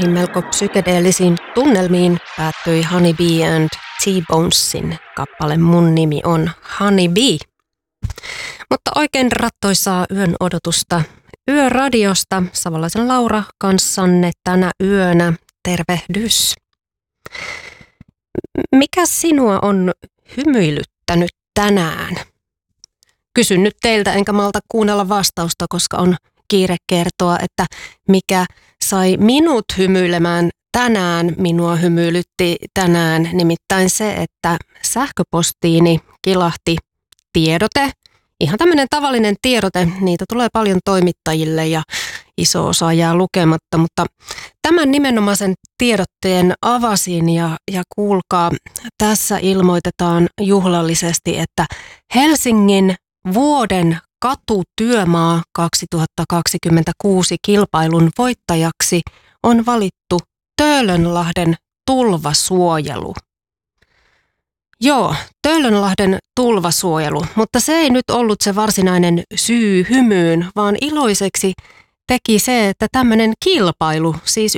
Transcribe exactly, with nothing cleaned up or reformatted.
näihin melko psykedeellisiin tunnelmiin päättyi Honey Bee and T-Bonesin kappale Mun nimi on Honey Bee. Mutta oikein rattoisaa yön odotusta Yöradiosta Savolaisen Laura kanssanne tänä yönä. Tervehdys. Mikä sinua on hymyilyttänyt tänään? Kysyn nyt teiltä enkä malta kuunnella vastausta, koska on kiire kertoa, että mikä sai minut hymyilemään tänään, minua hymyilytti tänään, nimittäin se, että sähköpostiini kilahti tiedote. Ihan tämmöinen tavallinen tiedote, niitä tulee paljon toimittajille ja iso osa jää lukematta, mutta tämän nimenomaisen tiedotteen avasin ja, ja kuulkaa, tässä ilmoitetaan juhlallisesti, että Helsingin vuoden katutyömaa kaksituhattakaksikymmentäkuusi kilpailun voittajaksi on valittu Töölönlahden tulvasuojelu. Joo, Töölönlahden tulvasuojelu, mutta se ei nyt ollut se varsinainen syy hymyyn, vaan iloiseksi teki se, että tämmöinen kilpailu, siis